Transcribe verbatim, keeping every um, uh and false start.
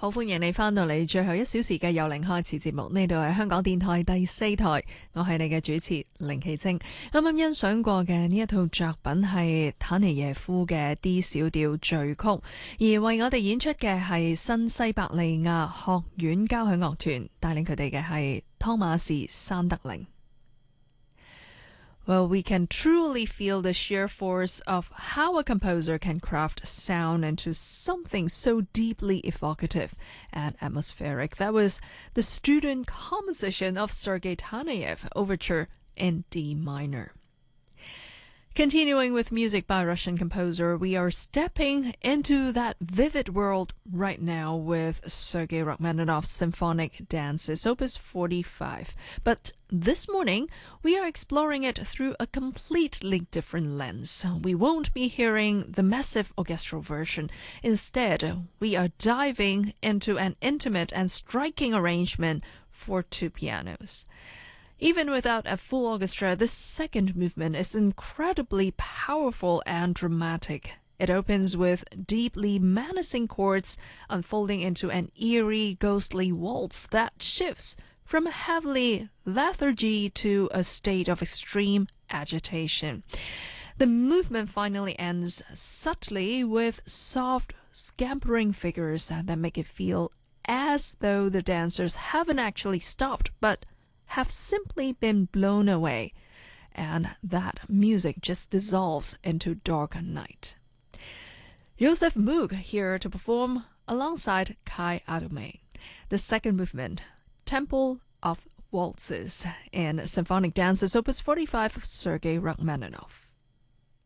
好歡迎你返到嚟最後一小時嘅由零開始節目，呢度係香港電台第四台，我係你嘅主持凌綺晶。啱啱欣賞過嘅呢一套作品係塔尼耶夫嘅 D 小調序曲，而為我哋演出嘅係新西伯利亞學院交響樂團，帶領佢哋嘅係湯馬士山德靈。Well, we can truly feel the sheer force of how a composer can craft sound into something so deeply evocative and atmospheric. That was the student composition of Sergei Taneyev, Overture in D minor. Continuing with music by Russian composer, we are stepping into that vivid world right now with Sergei Rachmaninoff's Symphonic Dances, Opus forty-five. But this morning, we are exploring it through a completely different lens. We won't be hearing the massive orchestral version. Instead, we are diving into an intimate and striking arrangement for two pianos. Even without a full orchestra, this second movement is incredibly powerful and dramatic. It opens with deeply menacing chords unfolding into an eerie, ghostly waltz that shifts from a heavily lethargy to a state of extreme agitation. The movement finally ends subtly with soft, scampering figures that make it feel as though the dancers haven't actually stopped, but have simply been blown away, and that music just dissolves into dark night. Joseph Moog here to perform alongside Kai Adomei. The second movement, Temple of Waltzes, in Symphonic Dances, Opus forty-five of Sergei Rachmaninoff.